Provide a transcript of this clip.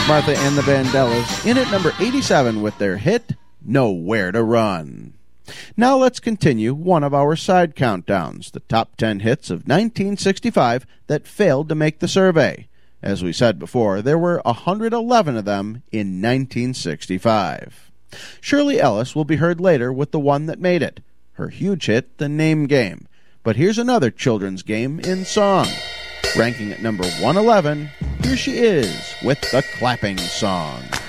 Martha and the Vandellas in at number 87 with their hit, Nowhere to Run. Now let's continue one of our side countdowns, the top 10 hits of 1965 that failed to make the survey. As we said before, there were 111 of them in 1965. Shirley Ellis will be heard later with the one that made it, her huge hit, The Name Game. But here's another children's game in song. Ranking at number 111, here she is with the Clapping Song.